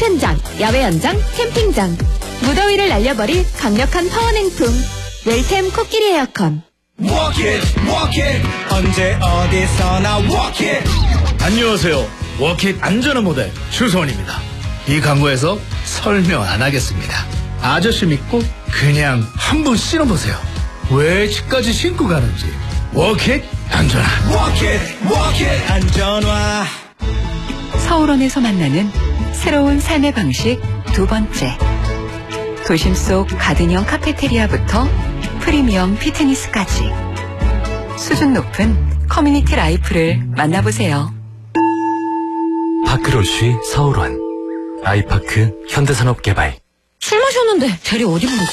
우편장, 야외 연장, 캠핑장. 무더위를 날려버릴 강력한 파워냉풍. 웰템 코끼리 에어컨. Walk it, 언제 어디서나 walk it. 안녕하세요. 워킷 안전한 모델 추성원입니다. 이 광고에서 설명 안 하겠습니다. 아저씨 믿고 그냥 한번 신어보세요. 왜 집까지 신고 가는지. 워킷 안전한. Walk it, 안전화. 서울원에서 만나는 새로운 삶의 방식 두 번째. 도심 속 가든형 카페테리아부터 프리미엄 피트니스까지 수준 높은 커뮤니티 라이프를 만나보세요. 파크로쉬 서울원 아이파크 현대산업개발. 술 마셨는데 대리 어디 부르지?